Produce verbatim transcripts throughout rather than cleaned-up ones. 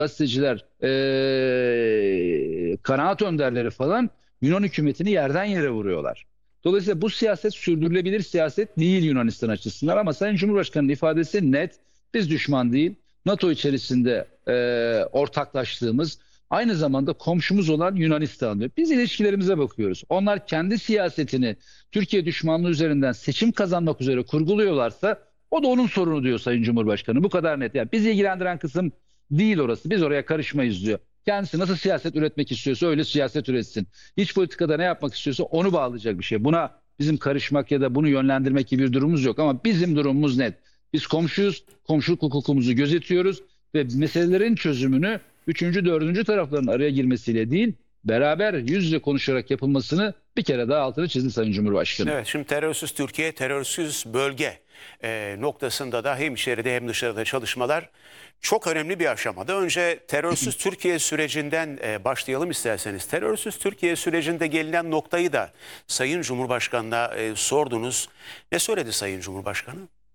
gazeteciler, eee, kanaat önderleri falan Yunan hükümetini yerden yere vuruyorlar. Dolayısıyla bu siyaset sürdürülebilir siyaset değil Yunanistan açısından, ama Sayın Cumhurbaşkanı'nın ifadesi net. Biz düşman değil, NATO içerisinde eee, ortaklaştığımız, aynı zamanda komşumuz olan Yunanistan diyor. Biz ilişkilerimize bakıyoruz. Onlar kendi siyasetini Türkiye düşmanlığı üzerinden seçim kazanmak üzere kurguluyorlarsa o da onun sorunu diyor Sayın Cumhurbaşkanı. Bu kadar net. Yani bizi ilgilendiren kısım değil orası. Biz oraya karışmayız diyor. Kendisi nasıl siyaset üretmek istiyorsa öyle siyaset üretsin. İç politikada ne yapmak istiyorsa onu bağlayacak bir şey. Buna bizim karışmak ya da bunu yönlendirmek gibi bir durumumuz yok. Ama bizim durumumuz net. Biz komşuyuz, komşuluk hukukumuzu gözetiyoruz ve meselelerin çözümünü üçüncü, dördüncü tarafların araya girmesiyle değil, beraber yüz yüze konuşarak yapılmasını bir kere daha altını çizdi Sayın Cumhurbaşkanı. Evet, şimdi terörsüz Türkiye, terörsüz bölge e, noktasında da hem içeride hem dışarıda çalışmalar çok önemli bir aşamada. Önce terörsüz Türkiye sürecinden e, başlayalım isterseniz. Terörsüz Türkiye sürecinde gelinen noktayı da Sayın Cumhurbaşkanı'na e, sordunuz. Ne söyledi Sayın Cumhurbaşkanı?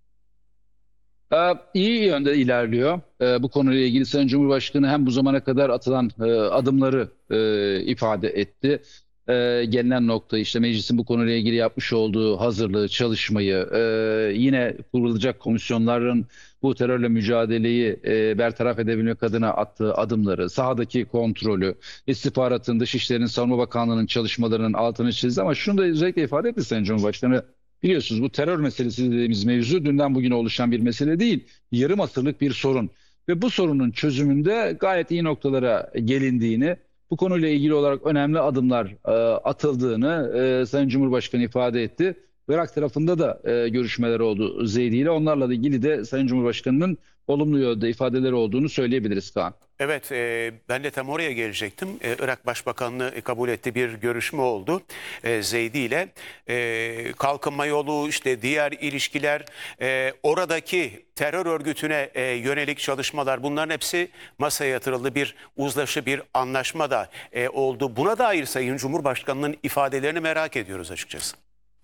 Ee, iyi yönde ilerliyor. Ee, bu konuyla ilgili Sayın Cumhurbaşkanı hem bu zamana kadar atılan e, adımları e, ifade etti. Ee, gelinen nokta, işte meclisin bu konuyla ilgili yapmış olduğu hazırlığı, çalışmayı, e, yine kurulacak komisyonların bu terörle mücadeleyi e, bertaraf edebilmek adına attığı adımları, sahadaki kontrolü, istihbaratın, Dışişleri'nin, Savunma Bakanlığı'nın çalışmalarının altını çizdi. Ama şunu da özellikle ifade etti Sayın Cumhurbaşkanı. Biliyorsunuz, bu terör meselesi dediğimiz mevzu dünden bugüne oluşan bir mesele değil, yarım asırlık bir sorun. Ve bu sorunun çözümünde gayet iyi noktalara gelindiğini, bu konuyla ilgili olarak önemli adımlar e, atıldığını e, Sayın Cumhurbaşkanı ifade etti. Irak tarafında da e, görüşmeler oldu Zeydi ile. Onlarla da ilgili de Sayın Cumhurbaşkanı'nın olumlu yönde ifadeleri olduğunu söyleyebiliriz Kaan. Evet, e, ben de tam oraya gelecektim. E, Irak Başbakanlığı e, kabul etti, bir görüşme oldu e, Zeydi ile. E, kalkınma yolu, işte diğer ilişkiler, e, oradaki terör örgütüne e, yönelik çalışmalar, bunların hepsi masaya yatırıldı. Bir uzlaşı, bir anlaşma da e, oldu. Buna dair Sayın Cumhurbaşkanı'nın ifadelerini merak ediyoruz açıkçası.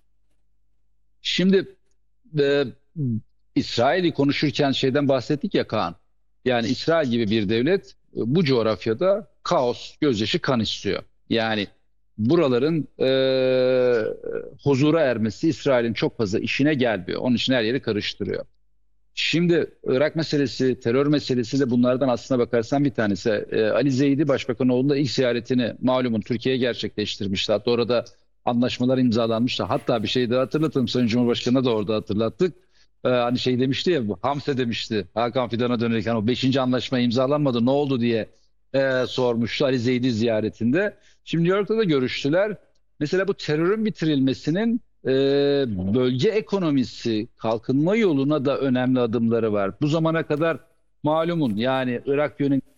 Şimdi e, İsrail'i konuşurken şeyden bahsettik ya Kaan. Yani İsrail gibi bir devlet e, bu coğrafyada kaos, gözyaşı, kan istiyor. Yani buraların e, huzura ermesi İsrail'in çok fazla işine gelmiyor. Onun için her yeri karıştırıyor. Şimdi Irak meselesi, terör meselesi de bunlardan aslına bakarsan bir tanesi. E, Ali Zeydi Başbakanoğlu'nda ilk ziyaretini malumun Türkiye'ye gerçekleştirmişti. Hatta orada anlaşmalar imzalanmıştı. Hatta bir şey daha hatırlatayım, Sayın Cumhurbaşkanı'na da orada hatırlattık. E, hani şey demişti ya, bu Hamse demişti. Hakan Fidan'a dönerken o beşinci anlaşma imzalanmadı, ne oldu diye e, sormuştu Ali Zeydi ziyaretinde. Şimdi New York'ta da görüştüler. Mesela bu terörün bitirilmesinin e, bölge ekonomisi, kalkınma yoluna da önemli adımları var. Bu zamana kadar malumun, yani Irak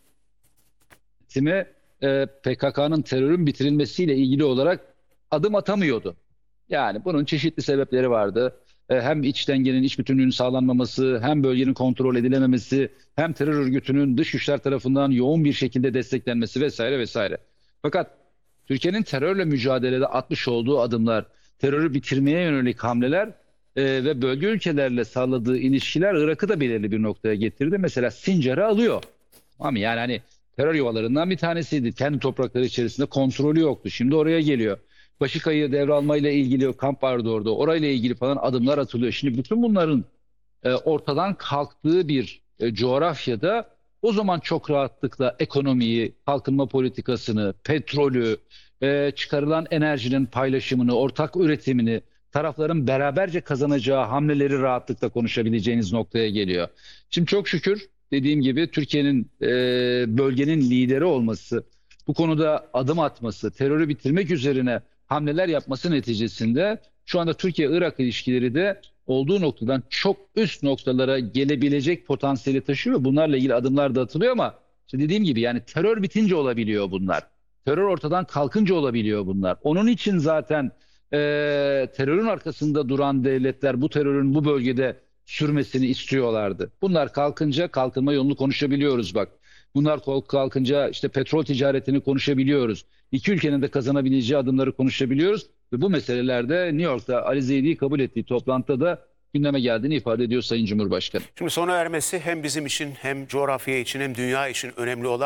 yönetimi e, P K K'nın terörün bitirilmesiyle ilgili olarak adım atamıyordu. Yani bunun çeşitli sebepleri vardı. E, hem iç dengenin, iç bütünlüğünün sağlanmaması, hem bölgenin kontrol edilememesi, hem terör örgütünün dış güçler tarafından yoğun bir şekilde desteklenmesi vesaire vesaire. Fakat Türkiye'nin terörle mücadelede atmış olduğu adımlar, terörü bitirmeye yönelik hamleler e, ve bölge ülkelerle sağladığı ilişkiler Irak'ı da belirli bir noktaya getirdi. Mesela Sincar'ı alıyor. Ama yani hani terör yuvalarından bir tanesiydi. Kendi toprakları içerisinde kontrolü yoktu. Şimdi oraya geliyor. Başıkaya'yı devralmayla ilgili kamp vardı orada. Orayla ilgili falan adımlar atılıyor. Şimdi bütün bunların e, ortadan kalktığı bir e, coğrafyada o zaman çok rahatlıkla ekonomiyi, kalkınma politikasını, petrolü, e, çıkarılan enerjinin paylaşımını, ortak üretimini, tarafların beraberce kazanacağı hamleleri rahatlıkla konuşabileceğiniz noktaya geliyor. Şimdi çok şükür dediğim gibi Türkiye'nin e, bölgenin lideri olması, bu konuda adım atması, terörü bitirmek üzerine hamleler yapması neticesinde şu anda Türkiye-Irak ilişkileri de olduğu noktadan çok üst noktalara gelebilecek potansiyeli taşıyor ve bunlarla ilgili adımlar da atılıyor, ama işte dediğim gibi yani terör bitince olabiliyor bunlar. Terör ortadan kalkınca olabiliyor bunlar. Onun için zaten e, terörün arkasında duran devletler bu terörün bu bölgede sürmesini istiyorlardı. Bunlar kalkınca kalkınma yolunu konuşabiliyoruz bak. Bunlar kalkınca işte petrol ticaretini konuşabiliyoruz. İki ülkenin de kazanabileceği adımları konuşabiliyoruz. Ve bu meselelerde New York'ta Ali Zeydi'yi kabul ettiği toplantıda da gündeme geldiğini ifade ediyor Sayın Cumhurbaşkanı. Şimdi sona ermesi hem bizim için hem coğrafya için hem dünya için önemli olan